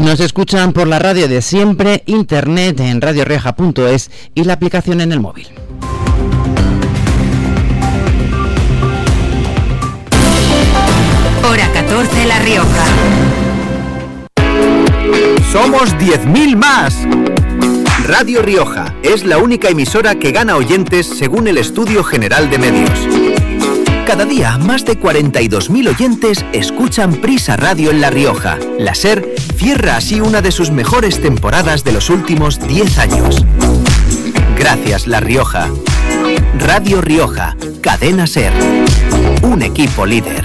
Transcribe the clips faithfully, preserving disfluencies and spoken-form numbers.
Nos escuchan por la radio de siempre, internet en radio rioja punto es y la aplicación en el móvil. Hora catorce, La Rioja. Somos diez mil más. Radio Rioja es la única emisora que gana oyentes según el Estudio General de Medios. Cada día, más de cuarenta y dos mil oyentes escuchan Prisa Radio en La Rioja. La SER cierra así una de sus mejores temporadas de los últimos diez años. Gracias, La Rioja. Radio Rioja, Cadena SER. Un equipo líder.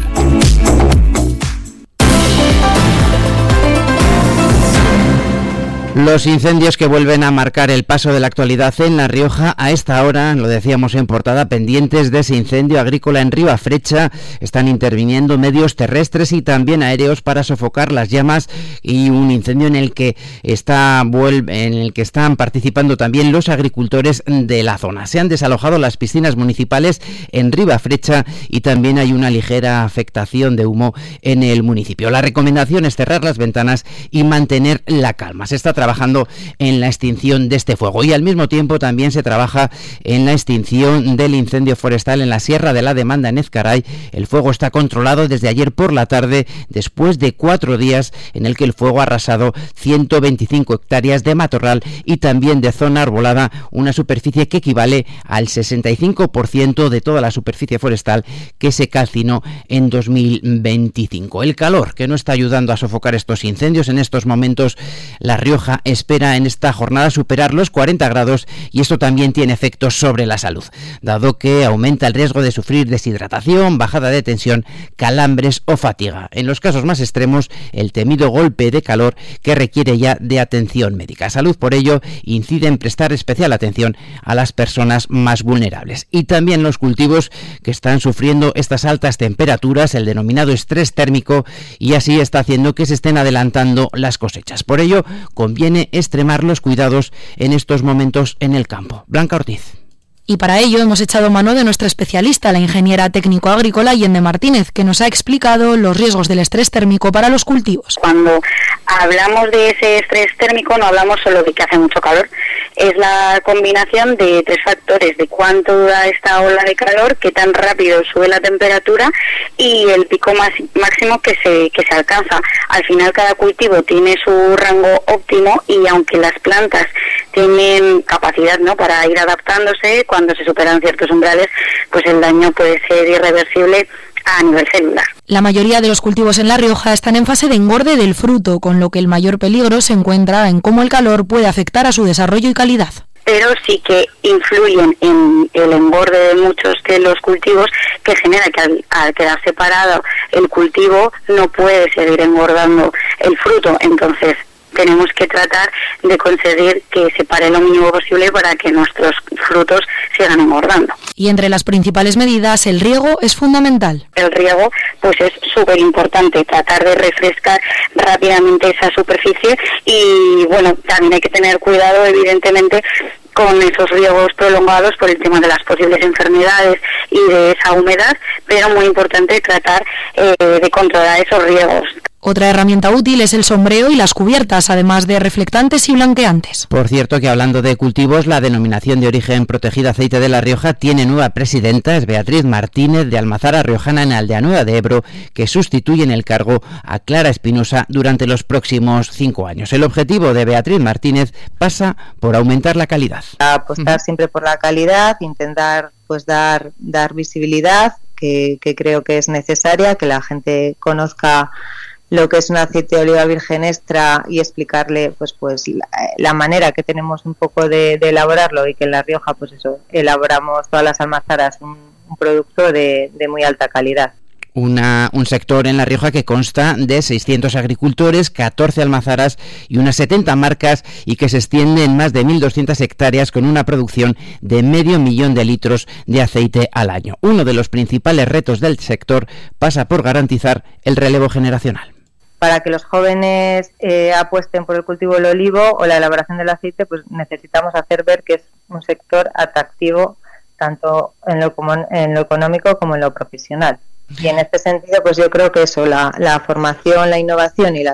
Los incendios que vuelven a marcar el paso de la actualidad en La Rioja, a esta hora, lo decíamos en portada, pendientes de ese incendio agrícola en Ribafrecha, están interviniendo medios terrestres y también aéreos para sofocar las llamas, y un incendio en el que está en el que están participando también los agricultores de la zona. Se han desalojado las piscinas municipales en Ribafrecha y también hay una ligera afectación de humo en el municipio. La recomendación es cerrar las ventanas y mantener la calma. Se está trabajando en la extinción de este fuego y al mismo tiempo también se trabaja en la extinción del incendio forestal en la Sierra de la Demanda en Ezcaray. El fuego está controlado desde ayer por la tarde, después de cuatro días en el que el fuego ha arrasado ciento veinticinco hectáreas de matorral y también de zona arbolada, una superficie que equivale al sesenta y cinco por ciento de toda la superficie forestal que se calcinó en dos mil veinticinco. El calor, que no está ayudando a sofocar estos incendios en estos momentos. La Rioja espera en esta jornada superar los cuarenta grados y esto también tiene efectos sobre la salud, dado que aumenta el riesgo de sufrir deshidratación, bajada de tensión, calambres o fatiga. En los casos más extremos, el temido golpe de calor que requiere ya de atención médica. Salud, por ello, incide en prestar especial atención a las personas más vulnerables. Y también los cultivos que están sufriendo estas altas temperaturas, el denominado estrés térmico, y así está haciendo que se estén adelantando las cosechas. Por ello, conviene extremar los cuidados en estos momentos en el campo. Blanca Ortiz. Y para ello hemos echado mano de nuestra especialista, la ingeniera técnico agrícola Yende Martínez, que nos ha explicado los riesgos del estrés térmico para los cultivos. Cuando hablamos de ese estrés térmico no hablamos solo de que hace mucho calor, es la combinación de tres factores: de cuánto dura esta ola de calor, qué tan rápido sube la temperatura y el pico más, máximo que se, que se alcanza. Al final cada cultivo tiene su rango óptimo y aunque las plantas tienen capacidad, ¿no?, para ir adaptándose, cuando se superan ciertos umbrales, pues el daño puede ser irreversible a nivel celular. La mayoría de los cultivos en La Rioja están en fase de engorde del fruto, con lo que el mayor peligro se encuentra en cómo el calor puede afectar a su desarrollo y calidad. Pero sí que influyen en el engorde de muchos de los cultivos, que genera que al, al quedar separado el cultivo no puede seguir engordando el fruto. Entonces tenemos que tratar de conseguir que se pare lo mínimo posible para que nuestros frutos sigan engordando. Y entre las principales medidas, el riego es fundamental. El riego pues es súper importante, tratar de refrescar rápidamente esa superficie y bueno, también hay que tener cuidado evidentemente con esos riegos prolongados por el tema de las posibles enfermedades y de esa humedad, pero muy importante tratar eh, de controlar esos riegos. Otra herramienta útil es el sombreo y las cubiertas, además de reflectantes y blanqueantes. Por cierto, que hablando de cultivos, la denominación de origen protegida aceite de La Rioja tiene nueva presidenta, es Beatriz Martínez, de Almazara Riojana en Aldeanueva de Ebro, que sustituye en el cargo a Clara Espinosa durante los próximos cinco años. El objetivo de Beatriz Martínez pasa por aumentar la calidad. Apostar siempre por la calidad, intentar pues dar, dar visibilidad, que, que creo que es necesaria, que la gente conozca lo que es un aceite de oliva virgen extra y explicarle pues pues la, la manera que tenemos un poco de, de elaborarlo, y que en La Rioja pues eso, elaboramos todas las almazaras un, un producto de, de muy alta calidad. Una, un sector en La Rioja que consta de seiscientos agricultores, catorce almazaras y unas setenta marcas, y que se extiende en más de mil doscientas hectáreas con una producción de medio millón de litros de aceite al año. Uno de los principales retos del sector pasa por garantizar el relevo generacional. Para que los jóvenes eh, apuesten por el cultivo del olivo o la elaboración del aceite, pues necesitamos hacer ver que es un sector atractivo tanto en lo, como en lo económico como en lo profesional. Y en este sentido, pues yo creo que eso, la, la formación, la innovación y las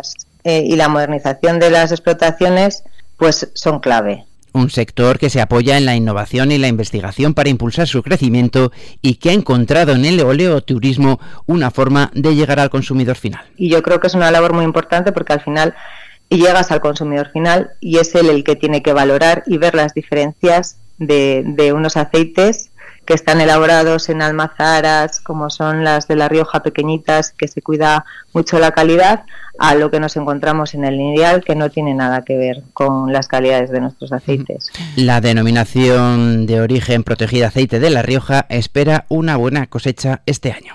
eh, y la modernización de las explotaciones pues son clave. Un sector que se apoya en la innovación y la investigación para impulsar su crecimiento y que ha encontrado en el oleoturismo una forma de llegar al consumidor final. Y yo creo que es una labor muy importante porque al final llegas al consumidor final y es él el que tiene que valorar y ver las diferencias de, de unos aceites que están elaborados en almazaras, como son las de La Rioja pequeñitas, que se cuida mucho la calidad, a lo que nos encontramos en el lineal, que no tiene nada que ver con las calidades de nuestros aceites. La denominación de origen protegida aceite de La Rioja espera una buena cosecha este año.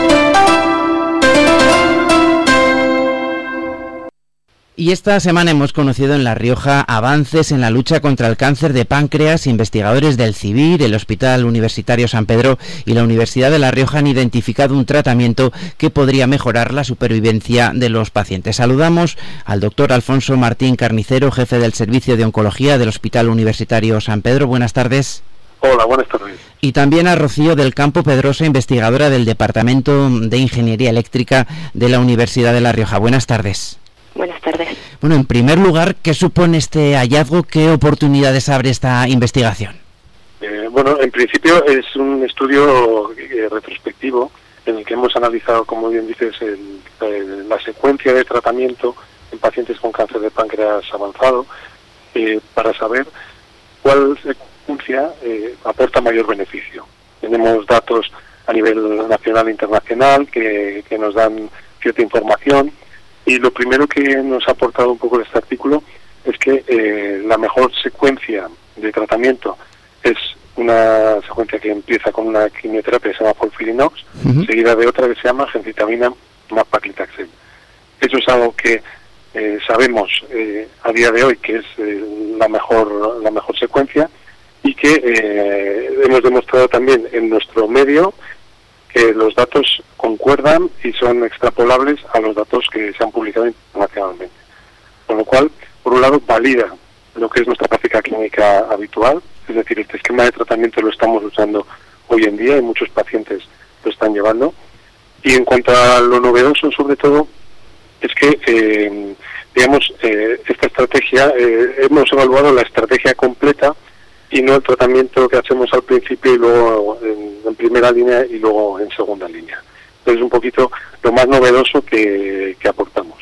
Y esta semana hemos conocido en La Rioja avances en la lucha contra el cáncer de páncreas. Investigadores del CIVIR, el Hospital Universitario San Pedro y la Universidad de La Rioja han identificado un tratamiento que podría mejorar la supervivencia de los pacientes. Saludamos al doctor Alfonso Martín Carnicero, jefe del Servicio de Oncología del Hospital Universitario San Pedro. Buenas tardes. Hola, buenas tardes. Y también a Rocío del Campo Pedrosa, investigadora del Departamento de Ingeniería Eléctrica de la Universidad de La Rioja. Buenas tardes. Buenas tardes. Bueno, en primer lugar, ¿qué supone este hallazgo? ¿Qué oportunidades abre esta investigación? Eh, bueno, en principio es un estudio eh, retrospectivo en el que hemos analizado, como bien dices, el, el, la secuencia de tratamiento en pacientes con cáncer de páncreas avanzado eh, para saber cuál secuencia eh, aporta mayor beneficio. Tenemos datos a nivel nacional e internacional que, que nos dan cierta información. Y lo primero que nos ha aportado un poco este artículo es que eh, la mejor secuencia de tratamiento es una secuencia que empieza con una quimioterapia que se llama FOLFIRINOX, uh-huh. seguida de otra que se llama gencitabina más paclitaxel. Eso es algo que eh, sabemos eh, a día de hoy que es eh, la mejor la mejor secuencia y que eh, hemos demostrado también en nuestro medio que los datos concuerdan y son extrapolables a los datos que se han publicado internacionalmente. Con lo cual, por un lado, valida lo que es nuestra práctica clínica habitual, es decir, este esquema de tratamiento lo estamos usando hoy en día y muchos pacientes lo están llevando. Y en cuanto a lo novedoso, sobre todo, es que, eh, digamos, eh, esta estrategia, eh, hemos evaluado la estrategia completa y no el tratamiento que hacemos al principio y luego en, en primera línea y luego en segunda línea. Entonces, un poquito lo más novedoso que, que aportamos.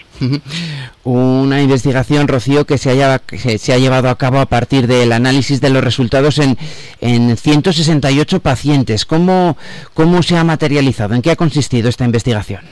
Una investigación, Rocío, que se, haya, que se ha llevado a cabo a partir del análisis de los resultados en, en ciento sesenta y ocho pacientes. ¿Cómo, ¿Cómo se ha materializado? ¿En qué ha consistido esta investigación?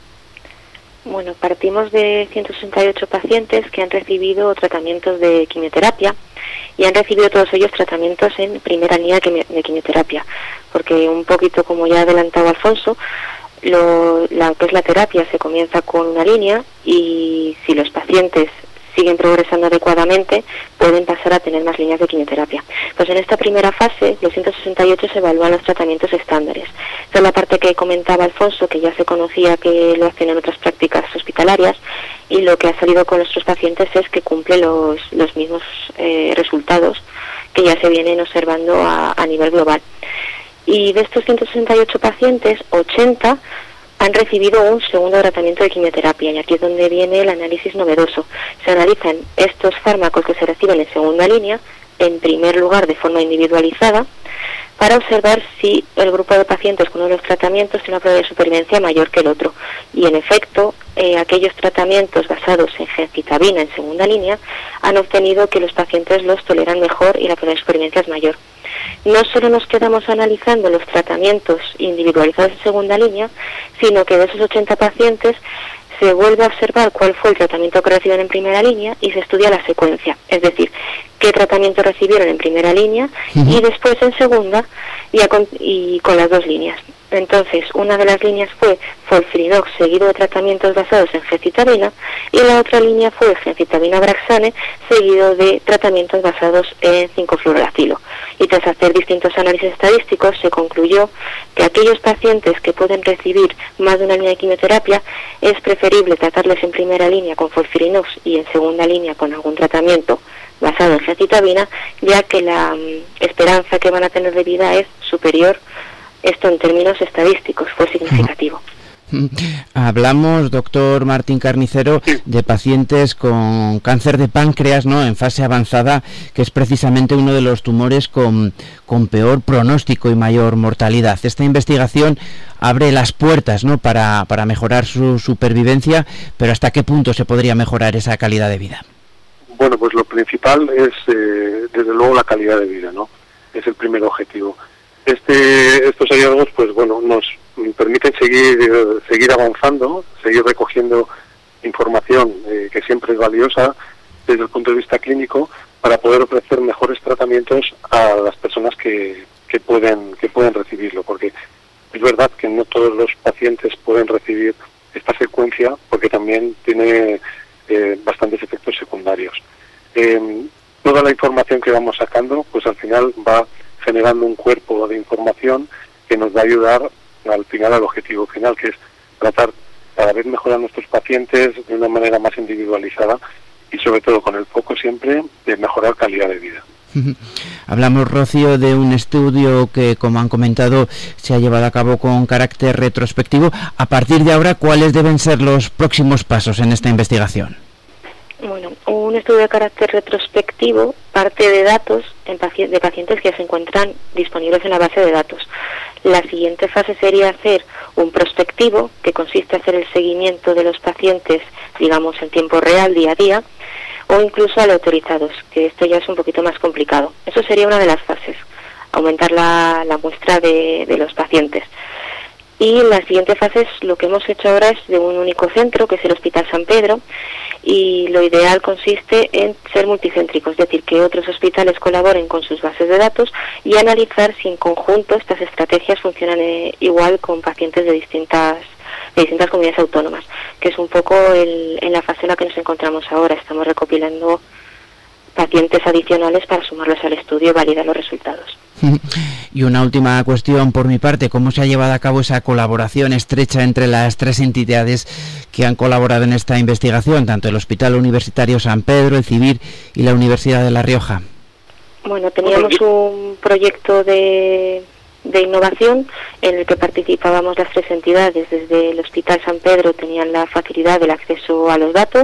Bueno, partimos de ciento sesenta y ocho pacientes que han recibido tratamientos de quimioterapia y han recibido todos ellos tratamientos en primera línea de quimioterapia, porque un poquito como ya ha adelantado Alfonso, lo, la que es la terapia se comienza con una línea y si los pacientes siguen progresando adecuadamente pueden pasar a tener más líneas de quimioterapia. Pues en esta primera fase, los ciento sesenta y ocho se evalúan los tratamientos estándares. Esta es la parte que comentaba Alfonso, que ya se conocía que lo hacen en otras prácticas hospitalarias, y lo que ha salido con nuestros pacientes es que cumple los, los mismos eh, resultados que ya se vienen observando a, a nivel global. Y de estos ciento sesenta y ocho pacientes, ochenta han recibido un segundo tratamiento de quimioterapia, y aquí es donde viene el análisis novedoso. Se analizan estos fármacos que se reciben en segunda línea, en primer lugar de forma individualizada, para observar si el grupo de pacientes con uno de los tratamientos tiene una probabilidad de supervivencia mayor que el otro. Y en efecto, eh, aquellos tratamientos basados en gencitabina en segunda línea han obtenido que los pacientes los toleran mejor y la probabilidad de supervivencia es mayor. No solo nos quedamos analizando los tratamientos individualizados en segunda línea, sino que de esos ochenta pacientes se vuelve a observar cuál fue el tratamiento que recibieron en primera línea y se estudia la secuencia, es decir, qué tratamiento recibieron en primera línea uh-huh. y después en segunda y, a con, y con las dos líneas. Entonces, una de las líneas fue FOLFIRINOX seguido de tratamientos basados en gencitabina y la otra línea fue gencitabina Abraxane seguido de tratamientos basados en cinco fluoracilo. Y tras hacer distintos análisis estadísticos se concluyó que aquellos pacientes que pueden recibir más de una línea de quimioterapia es preferible tratarles en primera línea con FOLFIRINOX y en segunda línea con algún tratamiento basado en gencitabina, ya que la um, esperanza que van a tener de vida es superior. Esto en términos estadísticos fue significativo. Hablamos, doctor Martín Carnicero, de pacientes con cáncer de páncreas, ¿no?, en fase avanzada, que es precisamente uno de los tumores con, con peor pronóstico y mayor mortalidad. Esta investigación abre las puertas, ¿no?, para, para mejorar su supervivencia, pero ¿hasta qué punto se podría mejorar esa calidad de vida? Bueno, pues lo principal es, eh, desde luego, la calidad de vida, ¿no? Es el primer objetivo. Este, estos hallazgos, pues bueno, nos permiten seguir seguir avanzando, seguir recogiendo información eh, que siempre es valiosa desde el punto de vista clínico, para poder ofrecer mejores tratamientos a las personas que, que pueden que pueden recibirlo, porque es verdad que no todos los pacientes pueden recibir esta secuencia, porque también tiene eh, bastantes efectos secundarios. Eh, toda la información que vamos sacando, pues al final va generando un cuerpo de información que nos va a ayudar al final al objetivo final, que es tratar cada vez mejor a nuestros pacientes de una manera más individualizada y sobre todo con el foco siempre de mejorar calidad de vida. Hablamos, Rocío, de un estudio que, como han comentado, se ha llevado a cabo con carácter retrospectivo. A partir de ahora, ¿cuáles deben ser los próximos pasos en esta investigación? Bueno, un estudio de carácter retrospectivo parte de datos en paci- de pacientes que se encuentran disponibles en la base de datos. La siguiente fase sería hacer un prospectivo, que consiste en hacer el seguimiento de los pacientes, digamos, en tiempo real, día a día, o incluso aleatorizados, que esto ya es un poquito más complicado. Eso sería una de las fases, aumentar la, la muestra de, de los pacientes. Y la siguiente fase es lo que hemos hecho ahora, es de un único centro, que es el Hospital San Pedro, y lo ideal consiste en ser multicéntrico, es decir, que otros hospitales colaboren con sus bases de datos y analizar si en conjunto estas estrategias funcionan eh, igual con pacientes de distintas de distintas comunidades autónomas, que es un poco el, en la fase en la que nos encontramos ahora. Estamos recopilando pacientes adicionales para sumarlos al estudio y validar los resultados. Y una última cuestión por mi parte: ¿cómo se ha llevado a cabo esa colaboración estrecha entre las tres entidades que han colaborado en esta investigación, tanto el Hospital Universitario San Pedro, el CIVIR y la Universidad de La Rioja? Bueno, teníamos un proyecto de, de innovación en el que participábamos las tres entidades. Desde el Hospital San Pedro tenían la facilidad del acceso a los datos,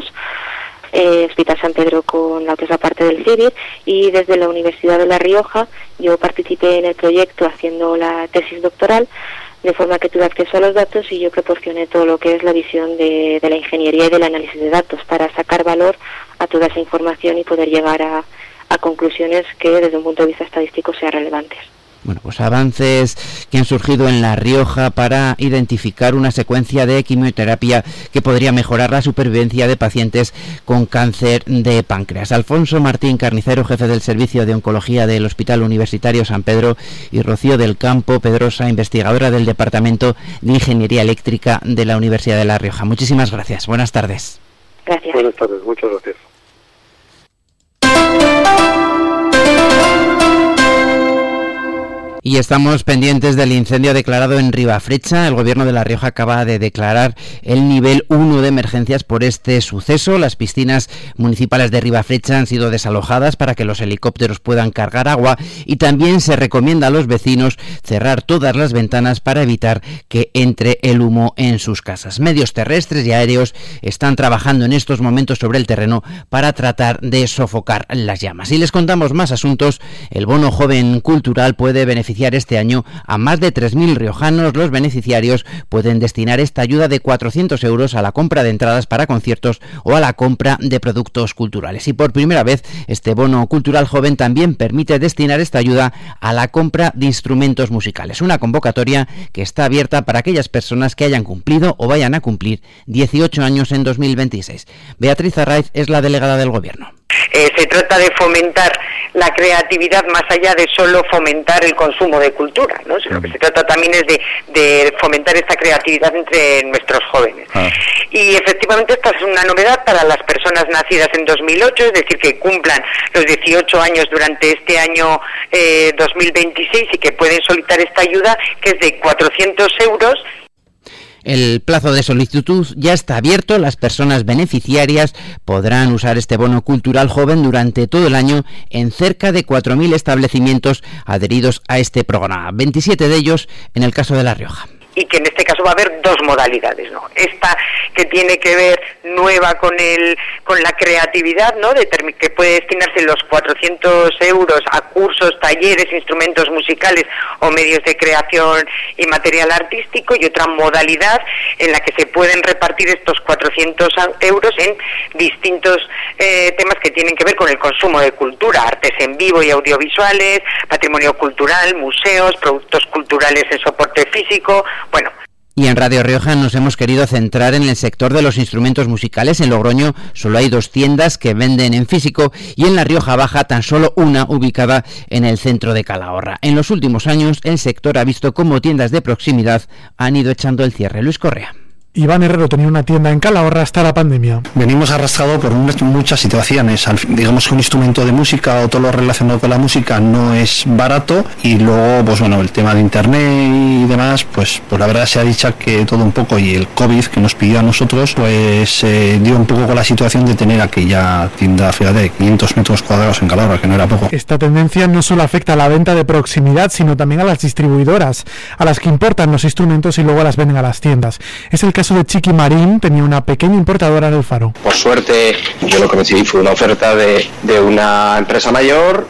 Eh, Hospital San Pedro con la otra parte del CIVIR, y desde la Universidad de La Rioja yo participé en el proyecto haciendo la tesis doctoral, de forma que tuve acceso a los datos y yo proporcioné todo lo que es la visión de, de la ingeniería y del análisis de datos para sacar valor a toda esa información y poder llegar a, a conclusiones que desde un punto de vista estadístico sean relevantes. Bueno, pues avances que han surgido en La Rioja para identificar una secuencia de quimioterapia que podría mejorar la supervivencia de pacientes con cáncer de páncreas. Alfonso Martín Carnicero, jefe del Servicio de Oncología del Hospital Universitario San Pedro, y Rocío del Campo Pedrosa, investigadora del Departamento de Ingeniería Eléctrica de la Universidad de La Rioja. Muchísimas gracias. Buenas tardes. Gracias. Buenas tardes. Muchas gracias. Y estamos pendientes del incendio declarado en Ribafrecha. El Gobierno de La Rioja acaba de declarar el nivel uno de emergencias por este suceso. Las piscinas municipales de Ribafrecha han sido desalojadas para que los helicópteros puedan cargar agua, y también se recomienda a los vecinos cerrar todas las ventanas para evitar que entre el humo en sus casas. Medios terrestres y aéreos están trabajando en estos momentos sobre el terreno para tratar de sofocar las llamas. Y les contamos más asuntos. El bono joven cultural puede beneficiar este año a más de tres mil riojanos. Los beneficiarios pueden destinar esta ayuda de cuatrocientos euros a la compra de entradas para conciertos o a la compra de productos culturales. Y por primera vez, este bono cultural joven también permite destinar esta ayuda a la compra de instrumentos musicales. Una convocatoria que está abierta para aquellas personas que hayan cumplido o vayan a cumplir dieciocho años en dos mil veintiséis. Beatriz Arraiz es la delegada del Gobierno. Eh, se trata de fomentar la creatividad más allá de solo fomentar el consumo de cultura, ¿no? Sino que se trata también es de, de fomentar esta creatividad entre nuestros jóvenes. Ah. Y efectivamente esta es una novedad para las personas nacidas en dos mil ocho, es decir, que cumplan los dieciocho años durante este año eh, dos mil veintiséis y que pueden solicitar esta ayuda, que es de cuatrocientos euros. El plazo de solicitud ya está abierto. Las personas beneficiarias podrán usar este bono cultural joven durante todo el año en cerca de cuatro mil establecimientos adheridos a este programa, veintisiete de ellos en el caso de La Rioja. y que en este caso va a haber dos modalidades, ¿no? Esta que tiene que ver nueva con el con la creatividad, ¿no? De que puede destinarse los cuatrocientos euros a cursos, talleres, instrumentos musicales o medios de creación y material artístico, y otra modalidad en la que se pueden repartir estos cuatrocientos euros en distintos eh, temas que tienen que ver con el consumo de cultura, artes en vivo y audiovisuales, patrimonio cultural, museos, productos culturales en soporte físico, bueno. Y en Radio Rioja nos hemos querido centrar en el sector de los instrumentos musicales. En Logroño solo hay dos tiendas que venden en físico y en la Rioja Baja tan solo una ubicada en el centro de Calahorra. En los últimos años el sector ha visto cómo tiendas de proximidad han ido echando el cierre. Luis Correa. Iván Herrero tenía una tienda en Calahorra hasta la pandemia. Venimos arrastrados por muchas situaciones. Digamos que un instrumento de música o todo lo relacionado con la música no es barato, y luego, pues bueno, el tema de internet y demás, pues, pues la verdad se ha dicho que todo un poco, y el COVID que nos pidió a nosotros, pues eh, dio un poco con la situación de tener aquella tienda, fíjate, de quinientos metros cuadrados en Calahorra, que no era poco. Esta tendencia no solo afecta a la venta de proximidad, sino también a las distribuidoras, a las que importan los instrumentos y luego las venden a las tiendas. Es el caso de Chiqui Marín, tenía una pequeña importadora en el Faro. Por suerte, yo lo que recibí fue una oferta de, de una empresa mayor,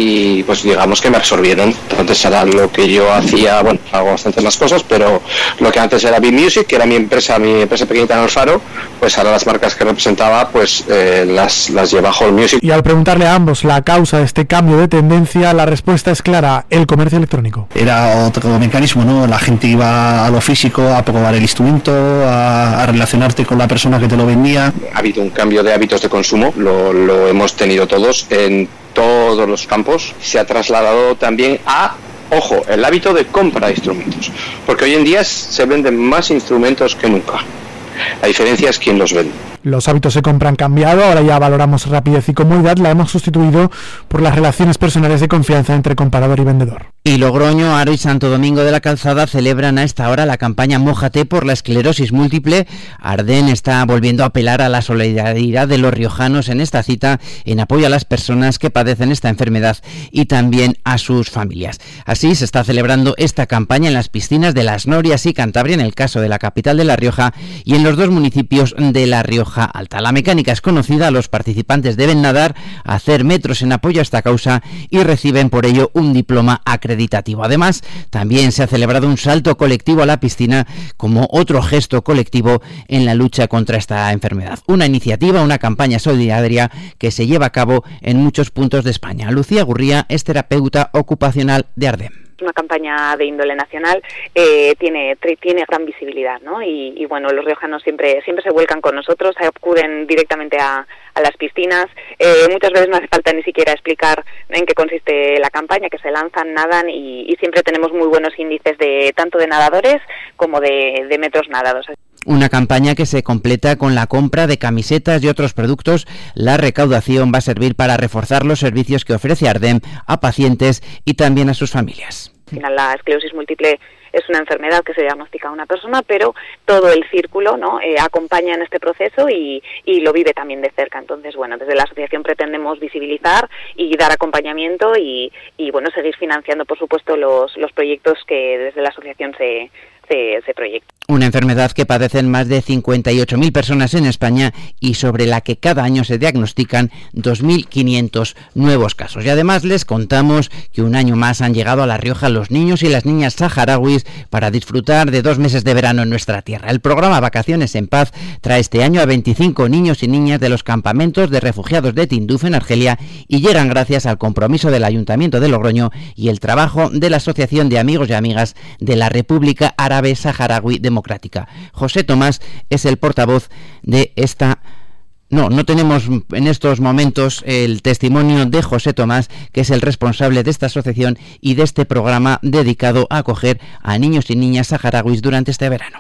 y pues digamos que me absorbieron. Entonces era lo que yo hacía, bueno, hago bastantes más cosas, pero lo que antes era B-Music, que era mi empresa, mi empresa pequeñita en el Faro, pues ahora las marcas que representaba, pues eh, las, las lleva Hall Music. Y al preguntarle a ambos la causa de este cambio de tendencia, la respuesta es clara: el comercio electrónico. Era otro mecanismo, ¿no? La gente iba a lo físico a probar el instrumento, a, a relacionarte con la persona que te lo vendía. Ha habido un cambio de hábitos de consumo, lo, lo hemos tenido todos en todos los campos. Se ha trasladado también a, ojo, el hábito de compra de instrumentos, porque hoy en día se venden más instrumentos que nunca. La diferencia es quién los vende. Los hábitos de compra han cambiado, ahora ya valoramos rapidez y comodidad, la hemos sustituido por las relaciones personales de confianza entre comprador y vendedor. Y Logroño, Haro y Santo Domingo de la Calzada celebran a esta hora la campaña Mójate por la esclerosis múltiple. Ardén está volviendo a apelar a la solidaridad de los riojanos en esta cita en apoyo a las personas que padecen esta enfermedad y también a sus familias. Así se está celebrando esta campaña en las piscinas de Las Norias y Cantabria, en el caso de la capital de La Rioja, y en los dos municipios de La Rioja Alta. La mecánica es conocida, los participantes deben nadar, hacer metros en apoyo a esta causa y reciben por ello un diploma acreditado. Además, también se ha celebrado un salto colectivo a la piscina como otro gesto colectivo en la lucha contra esta enfermedad. Una iniciativa, una campaña solidaria que se lleva a cabo en muchos puntos de España. Lucía Gurría es terapeuta ocupacional de Ardén. Una campaña de índole nacional, eh, tiene tiene gran visibilidad, ¿no? Y, y bueno, los riojanos siempre siempre se vuelcan con nosotros, acuden directamente a, a las piscinas. Eh, muchas veces no hace falta ni siquiera explicar en qué consiste la campaña, que se lanzan, nadan y, y siempre tenemos muy buenos índices de tanto de nadadores como de, de metros nadados. Una campaña que se completa con la compra de camisetas y otros productos. La recaudación va a servir para reforzar los servicios que ofrece Ardén a pacientes y también a sus familias. Al final, la esclerosis múltiple es una enfermedad que se diagnostica a una persona, pero todo el círculo, ¿no?, eh, acompaña en este proceso y, y lo vive también de cerca. Entonces, bueno, desde la asociación pretendemos visibilizar y dar acompañamiento y, y bueno, seguir financiando, por supuesto, los, los proyectos que desde la asociación se, se, se proyectan. Una enfermedad que padecen más de cincuenta y ocho mil personas en España y sobre la que cada año se diagnostican dos mil quinientos nuevos casos. Y además les contamos que un año más han llegado a La Rioja los niños y las niñas saharauis para disfrutar de dos meses de verano en nuestra tierra. El programa Vacaciones en Paz trae este año a veinticinco niños y niñas de los campamentos de refugiados de Tinduf en Argelia y llegan gracias al compromiso del Ayuntamiento de Logroño y el trabajo de la Asociación de Amigos y Amigas de la República Árabe Saharaui Democrática. José Tomás es el portavoz de esta... No, no tenemos en estos momentos el testimonio de José Tomás, que es el responsable de esta asociación y de este programa dedicado a acoger a niños y niñas saharauis durante este verano.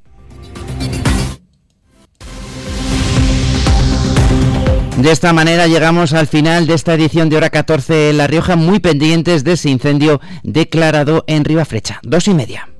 De esta manera llegamos al final de esta edición de Hora catorce en La Rioja, muy pendientes de ese incendio declarado en Ribafrecha. Dos y media.